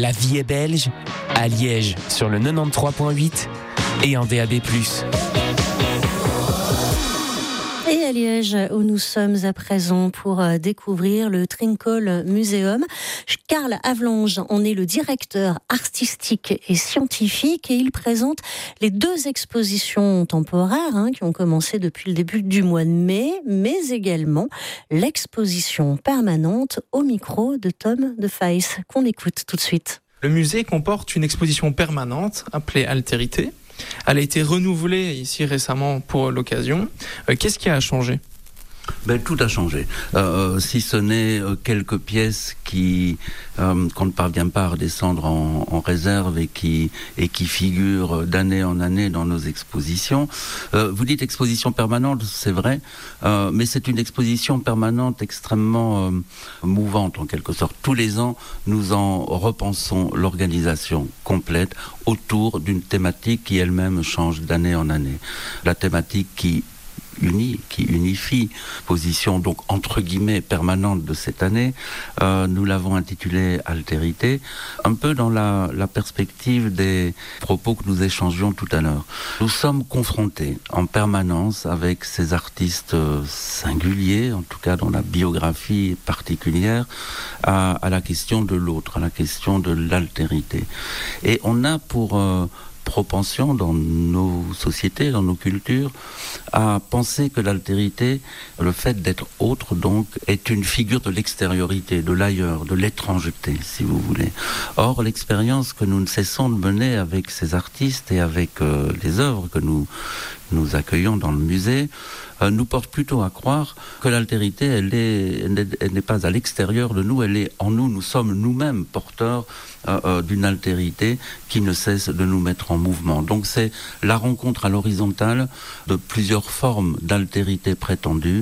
La vie est belge, à Liège sur le 93.8 et en DAB+. Et à Liège, où nous sommes à présent pour découvrir le Trinkel Museum. Karl Havelange en est le directeur artistique et scientifique et il présente les 2 expositions temporaires qui ont commencé depuis le début du mois de mai, mais également l'exposition permanente au micro de Tom de Feis, qu'on écoute tout de suite. Le musée comporte une exposition permanente appelée Altérité. Elle a été renouvelée ici récemment pour l'occasion. Qu'est-ce qui a changé ? Tout a changé, si ce n'est quelques pièces qu'on ne parvient pas à redescendre en réserve et qui figurent d'année en année dans nos expositions. Vous dites exposition permanente, c'est vrai, mais c'est une exposition permanente extrêmement mouvante en quelque sorte. Tous les ans, nous en repensons l'organisation complète autour d'une thématique qui elle-même change d'année en année. La thématique qui unifie, position donc entre guillemets permanente de cette année, nous l'avons intitulée Altérité, un peu dans la perspective des propos que nous échangions tout à l'heure. Nous sommes confrontés en permanence avec ces artistes singuliers, en tout cas dans la biographie particulière, à la question de l'autre, à la question de l'altérité. Et on a pour propension dans nos sociétés, dans nos cultures, à penser que l'altérité, le fait d'être autre donc, est une figure de l'extériorité, de l'ailleurs, de l'étrangeté, si vous voulez. Or, l'expérience que nous ne cessons de mener avec ces artistes et avec les œuvres que nous accueillons dans le musée, nous porte plutôt à croire que l'altérité, elle n'est pas à l'extérieur de nous, elle est en nous. Nous sommes nous-mêmes porteurs d'une altérité qui ne cesse de nous mettre en mouvement. Donc c'est la rencontre à l'horizontale de plusieurs formes d'altérité prétendues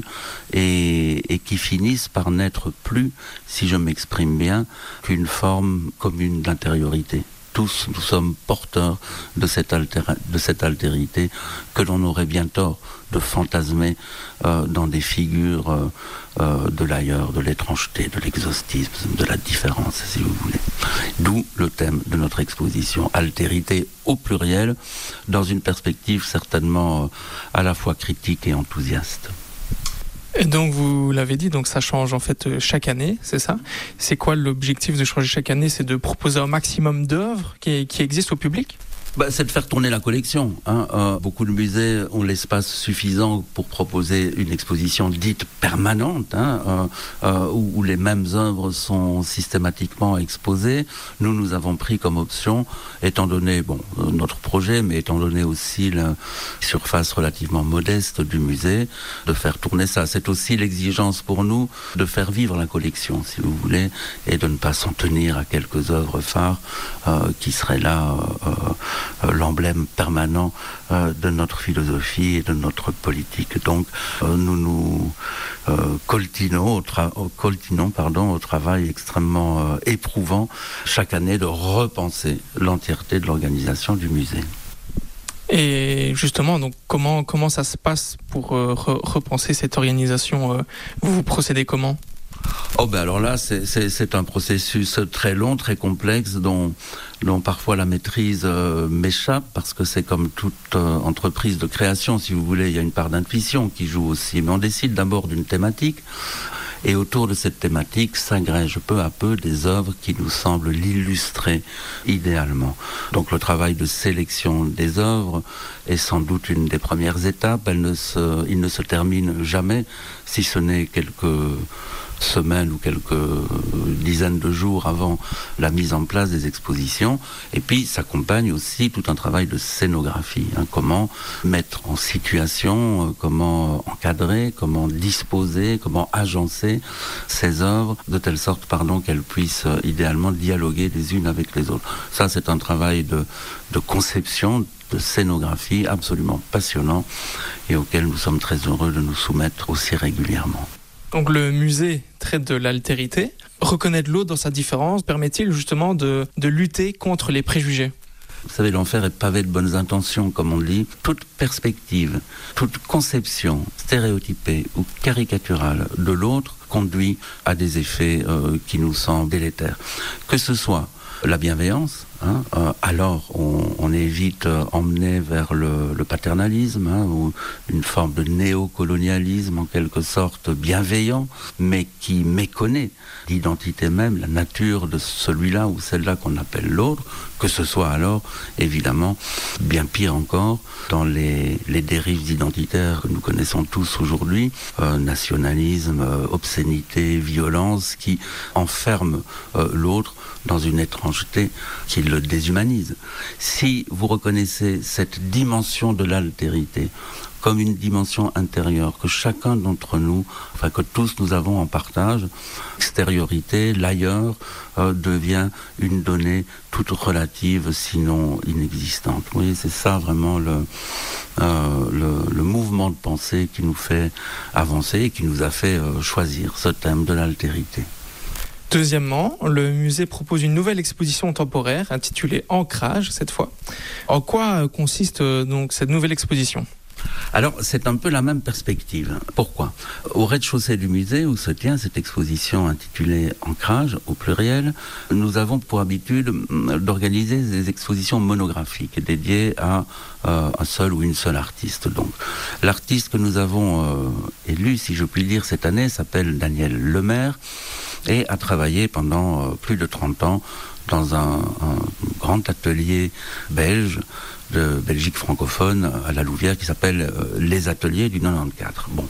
et qui finissent par n'être plus, si je m'exprime bien, qu'une forme commune d'intériorité. Tous, nous sommes porteurs de cette altérité que l'on aurait bien tort de fantasmer dans des figures de l'ailleurs, de l'étrangeté, de l'exhaustisme, de la différence, si vous voulez. D'où le thème de notre exposition, altérité au pluriel, dans une perspective certainement à la fois critique et enthousiaste. Et donc, vous l'avez dit, donc ça change en fait chaque année, c'est ça ? C'est quoi l'objectif de changer chaque année ? C'est de proposer un maximum d'œuvres qui existent au public ? C'est de faire tourner la collection. Beaucoup de musées ont l'espace suffisant pour proposer une exposition dite permanente, où les mêmes œuvres sont systématiquement exposées. Nous avons pris comme option, étant donné notre projet, mais étant donné aussi la surface relativement modeste du musée, de faire tourner ça. C'est aussi l'exigence pour nous de faire vivre la collection, si vous voulez, et de ne pas s'en tenir à quelques œuvres phares qui seraient là l'emblème permanent de notre philosophie et de notre politique. Donc nous coltinons au travail extrêmement éprouvant chaque année de repenser l'entièreté de l'organisation du musée. Et justement, donc comment ça se passe pour repenser cette organisation ? Vous procédez comment ? Alors là, c'est un processus très long, très complexe, dont parfois la maîtrise m'échappe, parce que c'est comme toute entreprise de création, si vous voulez, il y a une part d'intuition qui joue aussi. Mais on décide d'abord d'une thématique, et autour de cette thématique s'agrègent peu à peu des œuvres qui nous semblent l'illustrer idéalement. Donc le travail de sélection des œuvres est sans doute une des premières étapes. Il ne se termine jamais, si ce n'est quelques semaines ou quelques dizaines de jours avant la mise en place des expositions. Et puis s'accompagne aussi tout un travail de scénographie. Comment mettre en situation, comment encadrer, comment disposer, comment agencer ces œuvres de telle sorte qu'elles puissent idéalement dialoguer les unes avec les autres. Ça, c'est un travail de conception, de scénographie absolument passionnant et auquel nous sommes très heureux de nous soumettre aussi régulièrement. Donc le musée traite de l'altérité. Reconnaître l'autre dans sa différence permet-il justement de lutter contre les préjugés ? Vous savez, l'enfer est pavé de bonnes intentions, comme on dit. Toute perspective, toute conception stéréotypée ou caricaturale de l'autre conduit à des effets qui nous semblent délétères. Que ce soit la bienveillance. Alors on est vite emmené vers le paternalisme, ou une forme de néocolonialisme en quelque sorte bienveillant, mais qui méconnaît l'identité même, la nature de celui-là ou celle-là qu'on appelle l'autre, que ce soit alors évidemment bien pire encore dans les dérives identitaires que nous connaissons tous aujourd'hui, nationalisme, obscénité, violence, qui enferment l'autre dans une étrangeté qui le déshumanise. Si vous reconnaissez cette dimension de l'altérité comme une dimension intérieure que chacun d'entre nous, enfin que tous nous avons en partage, l'extériorité, l'ailleurs, devient une donnée toute relative, sinon inexistante. Vous voyez, c'est ça vraiment le mouvement de pensée qui nous fait avancer et qui nous a fait choisir ce thème de l'altérité. Deuxièmement, le musée propose une nouvelle exposition temporaire intitulée Ancrage cette fois. En quoi consiste donc cette nouvelle exposition ? Alors, c'est un peu la même perspective. Pourquoi ? Au rez-de-chaussée du musée, où se tient cette exposition intitulée Ancrage, au pluriel, nous avons pour habitude d'organiser des expositions monographiques dédiées à un seul ou une seule artiste. Donc, l'artiste que nous avons élu, si je puis dire, cette année, s'appelle Daniel Lemaire et a travaillé pendant plus de 30 ans dans un grand atelier belge de Belgique francophone à la Louvière qui s'appelle Les Ateliers du 94. Bon.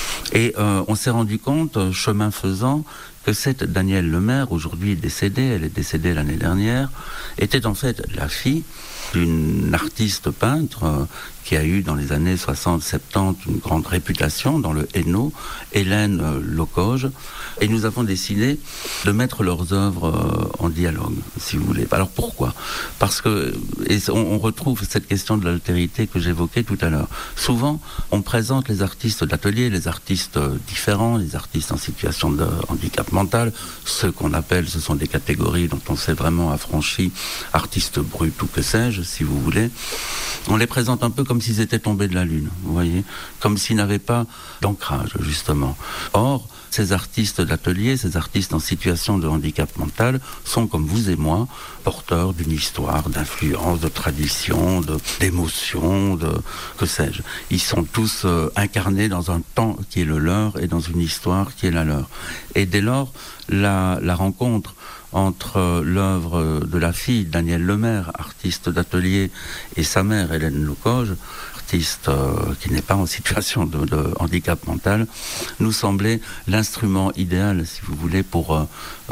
Et on s'est rendu compte, chemin faisant, que cette Danielle Lemaire, aujourd'hui décédée, elle est décédée l'année dernière, était en fait la fille d'une artiste peintre qui a eu dans les années 60-70 une grande réputation dans le Hainaut, Hélène Locoge, et nous avons décidé de mettre leurs œuvres en dialogue, si vous voulez. Alors pourquoi ? Parce que, et on retrouve cette question de l'altérité que j'évoquais tout à l'heure. Souvent, on présente les artistes d'atelier, les artistes différents, les artistes en situation de handicap mental, ceux qu'on appelle, ce sont des catégories dont on s'est vraiment affranchi, artistes bruts ou que sais-je, si vous voulez. On les présente un peu comme s'ils étaient tombés de la lune, vous voyez, comme s'ils n'avaient pas d'ancrage, justement. Or, ces artistes d'atelier, ces artistes en situation de handicap mental sont, comme vous et moi, porteurs d'une histoire, d'influence, de tradition, d'émotion, de que sais-je. Ils sont tous incarnés dans un temps qui est le leur et dans une histoire qui est la leur. Et dès lors, la rencontre entre l'œuvre de la fille, Danielle Lemaire, artiste d'atelier, et sa mère, Hélène Locoge, artiste qui n'est pas en situation de handicap mental, nous semblait l'instrument idéal, si vous voulez, pour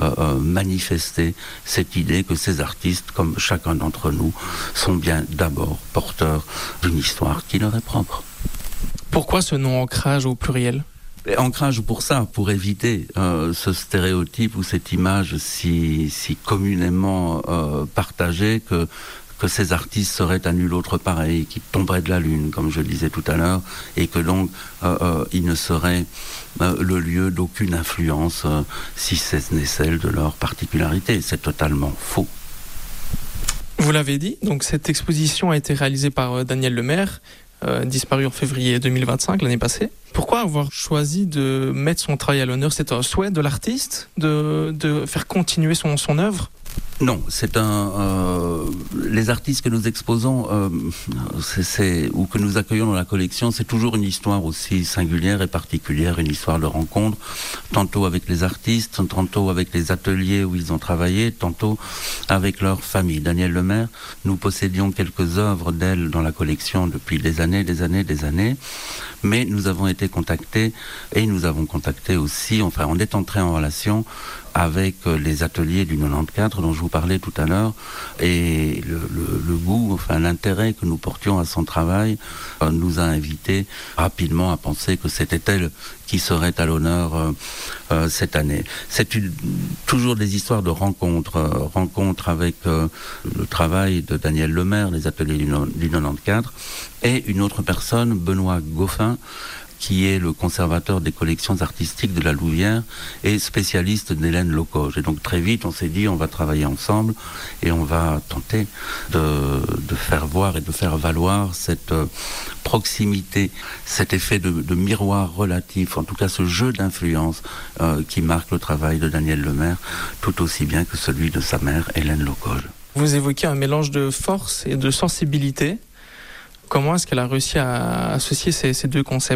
manifester cette idée que ces artistes, comme chacun d'entre nous, sont bien d'abord porteurs d'une histoire qui leur est propre. Pourquoi ce nom ancrage au pluriel ? Ancrage pour ça, pour éviter ce stéréotype ou cette image si communément partagée que ces artistes seraient à nul autre pareil, qui tomberaient de la lune, comme je le disais tout à l'heure, et que donc ils ne seraient le lieu d'aucune influence, si ce n'est celle de leur particularité. C'est totalement faux. Vous l'avez dit, donc cette exposition a été réalisée par Daniel Lemaire, disparu en février 2025, l'année passée. Pourquoi avoir choisi de mettre son travail à l'honneur ? C'est un souhait de l'artiste de faire continuer son œuvre ? Non, c'est les artistes que nous exposons ou que nous accueillons dans la collection, c'est toujours une histoire aussi singulière et particulière, une histoire de rencontre, tantôt avec les artistes, tantôt avec les ateliers où ils ont travaillé, tantôt avec leur famille. Danielle Lemaire, nous possédions quelques œuvres d'elle dans la collection depuis des années, mais nous avons été contactés et nous avons contacté aussi, enfin on est entré en relation avec les ateliers du 94 dont je vous parlais tout à l'heure, et le goût, enfin l'intérêt que nous portions à son travail nous a invités rapidement à penser que c'était elle qui serait à l'honneur cette année. C'est toujours des histoires de rencontres avec le travail de Daniel Lemaire, les ateliers du 94, et une autre personne, Benoît Goffin, qui est le conservateur des collections artistiques de la Louvière et spécialiste d'Hélène Locoge. Et donc très vite, on s'est dit, on va travailler ensemble et on va tenter de faire voir et de faire valoir cette proximité, cet effet de miroir relatif, en tout cas ce jeu d'influence qui marque le travail de Daniel Lemaire, tout aussi bien que celui de sa mère, Hélène Locoge. Vous évoquez un mélange de force et de sensibilité. Comment est-ce qu'elle a réussi à associer ces deux concepts ?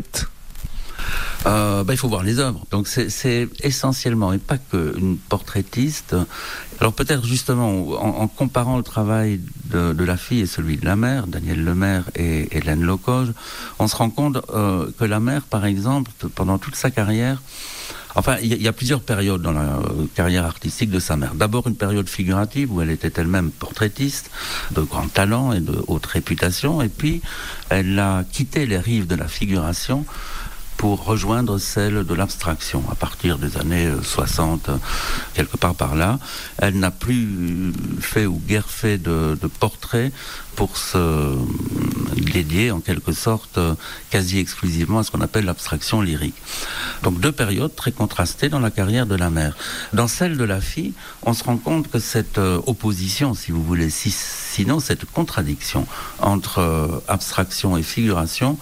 Il faut voir les œuvres. Donc c'est essentiellement, et pas qu'une portraitiste. Alors peut-être justement, en comparant le travail de la fille et celui de la mère, Daniel Lemaire et Hélène Locoge, on se rend compte que la mère, par exemple, pendant toute sa carrière, enfin, il y a plusieurs périodes dans la carrière artistique de sa mère. D'abord, une période figurative où elle était elle-même portraitiste, de grand talent et de haute réputation. Et puis, elle a quitté les rives de la figuration pour rejoindre celle de l'abstraction. À partir des années 60, quelque part par là, elle n'a plus fait ou guère fait de portraits pour se dédier en quelque sorte quasi exclusivement à ce qu'on appelle l'abstraction lyrique. Donc deux périodes très contrastées dans la carrière de la mère. Dans celle de la fille, on se rend compte que cette opposition, si vous voulez, sinon cette contradiction entre abstraction et figuration,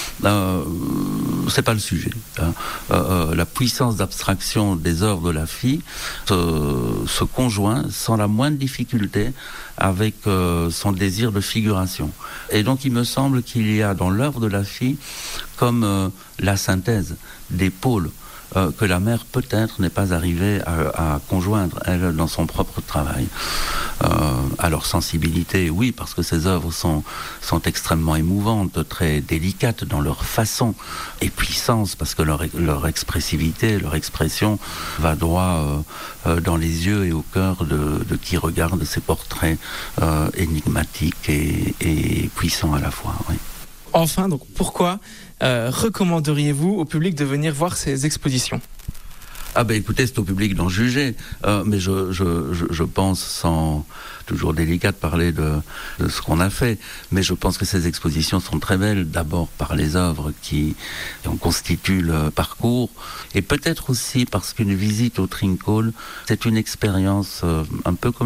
c'est pas le sujet. La puissance d'abstraction des œuvres de la fille se conjoint sans la moindre difficulté avec son désir de figuration. Et donc il me semble qu'il y a dans l'œuvre de la fille comme la synthèse des pôles que la mère peut-être n'est pas arrivée à conjoindre, elle, dans son propre travail. À leur sensibilité, oui, parce que ces œuvres sont extrêmement émouvantes, très délicates dans leur façon, et puissance, parce que leur expressivité, leur expression va droit dans les yeux et au cœur de qui regarde ces portraits énigmatiques et puissants à la fois, oui. Enfin, donc pourquoi recommanderiez-vous au public de venir voir ces expositions ? Écoutez, c'est au public d'en juger, mais je pense, sans toujours délicat de parler de ce qu'on a fait, mais je pense que ces expositions sont très belles, d'abord par les œuvres qui en constituent le parcours, et peut-être aussi parce qu'une visite au Trinquol, c'est une expérience un peu comme